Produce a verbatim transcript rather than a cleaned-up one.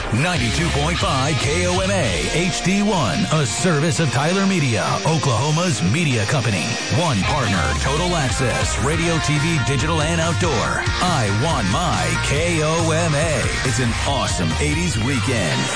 ninety-two point five K O M A H D one, a service of Tyler Media, Oklahoma's media company. One partner, Total Access, radio, T V, digital, and outdoor. I want my K O M A. It's an awesome eighties weekend.